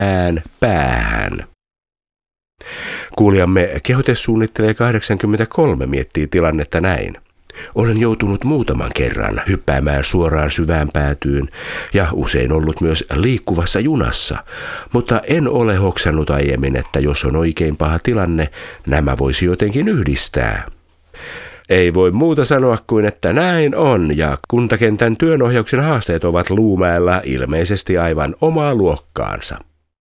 ään päähän. Kuulijamme Kehotesuunnittelija 83 miettii tilannetta näin. Olen joutunut muutaman kerran hyppäämään suoraan syvään päätyyn ja usein ollut myös liikkuvassa junassa, mutta en ole hoksannut aiemmin, että jos on oikein paha tilanne, nämä voisi jotenkin yhdistää. Ei voi muuta sanoa kuin, että näin on, ja kuntakentän työnohjauksen haasteet ovat Luumäellä ilmeisesti aivan omaa luokkaansa.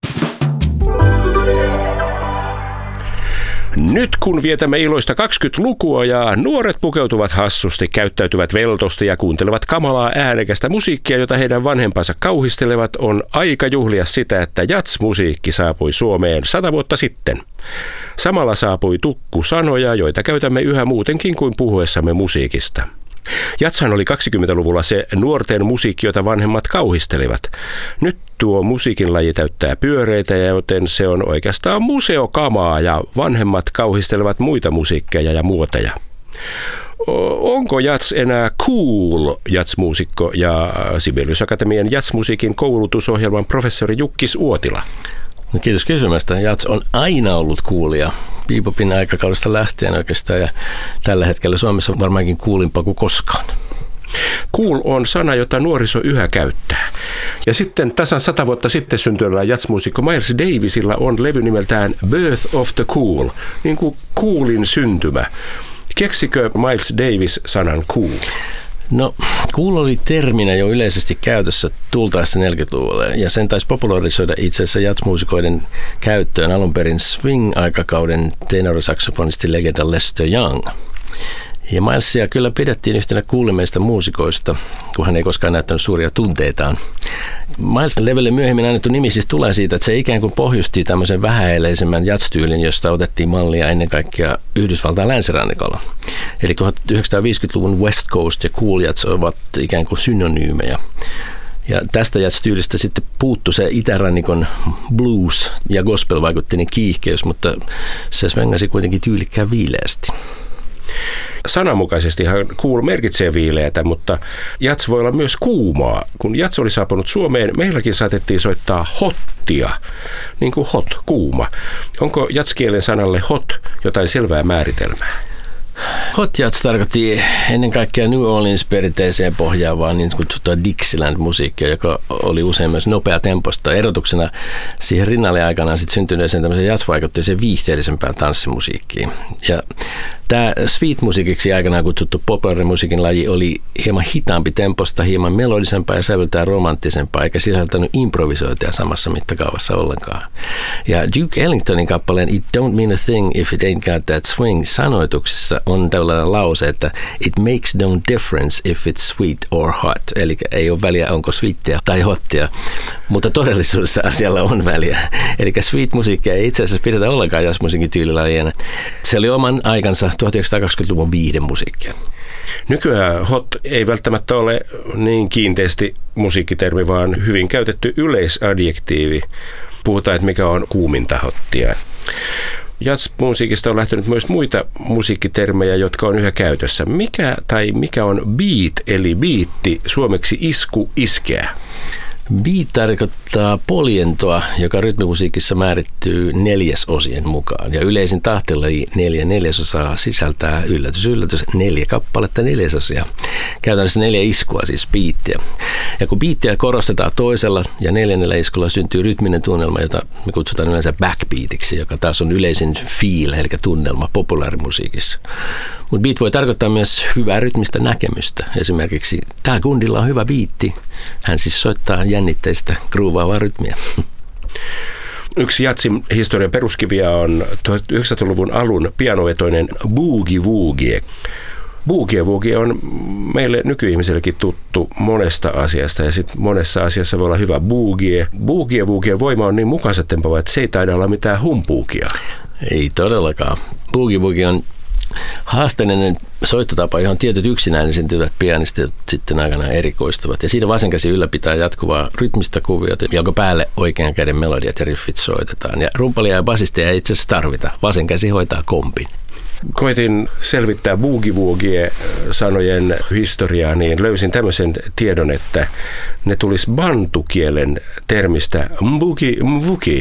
Nyt kun vietämme iloista 20-lukua ja nuoret pukeutuvat hassusti, käyttäytyvät veltosti ja kuuntelevat kamalaa äänekästä musiikkia, jota heidän vanhempansa kauhistelevat, on aika juhlia sitä, että jazz-musiikki saapui Suomeen 100 vuotta sitten. Samalla saapui tukkusanoja, joita käytämme yhä muutenkin kuin puhuessamme musiikista. Jazzhan oli 20-luvulla se nuorten musiikki, jota vanhemmat kauhistelivat. Nyt tuo musiikin laji täyttää pyöreitä, joten se on oikeastaan museokamaa ja vanhemmat kauhistelevat muita musiikkeja ja muoteja. Onko jazz enää cool jazzmuusikko ja Sibelius Akatemian jazzmusiikin koulutusohjelman professori Jukkis Uotila? No kiitos kysymästä. Jazz on aina ollut coolia. Bebopin aikakaudesta lähtien oikeastaan ja tällä hetkellä Suomessa on varmaankin coolimpaa kuin koskaan. Cool on sana, jota nuoriso yhä käyttää. Ja sitten tasan 100 vuotta sitten syntyneellä jazzmuusikko Miles Davisilla on levy nimeltään Birth of the Cool, niin kuin coolin syntymä. Keksikö Miles Davis sanan cool? No, cool oli terminä jo yleisesti käytössä tultaessa 40-luvulle ja sen taisi popularisoida itse asiassa jazzmuusikoiden käyttöön alun perin swing-aikakauden tenorisaksofonisti legenda Lester Young. Ja Milesia kyllä pidettiin yhtenä kuulimeista muusikoista, kun hän ei koskaan näyttänyt suuria tunteitaan. Milesin levylle myöhemmin annettu nimi siis tulee siitä, että se ikään kuin pohjusti tämmöisen vähäeleisemmän jazz-tyylin, josta otettiin mallia ennen kaikkea Yhdysvaltain länsirannikolla. Eli 1950-luvun West Coast ja cool jazz ovat ikään kuin synonyymejä. Ja tästä jazz-tyylistä sitten puuttui se itärannikon blues ja gospel-vaikutteinen kiihkeys, mutta se svengasi kuitenkin tyylikkään viileästi. Sananmukaisestihan cool merkitsee viileätä, mutta jazz voi olla myös kuumaa. Kun jazz oli saapunut Suomeen, meilläkin saatettiin soittaa hottia, niin kuin hot, kuuma. Onko jazzkielen sanalle hot jotain selvää määritelmää? Hot jazz tarkoitti ennen kaikkea New Orleans perinteiseen pohjaavaa niin kutsuttua Dixieland-musiikkia, joka oli usein myös nopeatempoista. Erotuksena siihen rinnalle aikanaan sitten syntyneeseen tämmöiseen jazz-vaikutteeseen viihteellisempään tanssimusiikkiin. Ja tämä sweet-musiikiksi aikanaan kutsuttu populaarimusiikin laji oli hieman hitaampi temposta, hieman melodisempaa ja sävyltään romanttisempaa, eikä sisältänyt improvisointia samassa mittakaavassa ollenkaan. Ja Duke Ellingtonin kappaleen It Don't Mean a Thing If It Ain't Got That Swing sanoituksessa on tällainen lause, että It makes no difference if it's sweet or hot. Eli ei ole väliä, onko sweetia tai hottia, mutta todellisuudessa asialla on väliä. Eli sweet-musiikkia ei itse asiassa pidetä ollenkaan jazzmusiikin tyylilajina. Se oli oman aikansa 1920-luvun viihdemusiikkia. Nykyään hot ei välttämättä ole niin kiinteästi musiikkitermi, vaan hyvin käytetty yleisadjektiivi. Puhutaan, että mikä on kuuminta hottia. Jazz-musiikista on lähtenyt myös muita musiikkitermejä, jotka on yhä käytössä. Mikä on beat, eli biitti, suomeksi isku, iskeä? Beat tarkoittaa poljentoa, joka rytmimusiikissa määrittyy neljäsosien mukaan. Ja yleisin tahtilaji 4/4 sisältää yllätys, 4 kappaletta neljäsosia. Käytännössä 4 iskua, siis beattiä. Ja kun beattiä korostetaan toisella ja 4. iskulla syntyy rytminen tunnelma, jota me kutsutaan yleensä backbeatiksi, joka taas on yleisin feel, eli tunnelma populaarimusiikissa. Mutta beat voi tarkoittaa myös hyvää rytmistä näkemystä. Esimerkiksi tämä kundilla on hyvä biitti. Hän siis soittaa jännitteistä groovaavaa rytmiä. Yksi jazzin historian peruskiviä on 1900-luvun alun pianovetoinen boogie-woogie. Boogie-woogie on meille nykyihmisellekin tuttu monesta asiasta ja sitten monessa asiassa voi olla hyvä boogie. Boogie-woogien voima on niin mukansa tempava, että se ei taida olla mitään humpuukia. Ei todellakaan. Boogie-woogie on haasteellinen soittotapa, johon tietyt yksinäisentyvät pianistit sitten aikanaan erikoistuvat. Ja siinä vasen käsi ylläpitää jatkuvaa rytmistä kuviota, jonka päälle oikean käden melodiat ja riffit soitetaan. Ja rumpalia ja basistia ei itse asiassa tarvita. Vasen käsi hoitaa kompin. koitin selvittää boogie-woogie sanojen historiaa, niin löysin tämmöisen tiedon, että ne tulisi bantukielen termistä mbuki mvuki,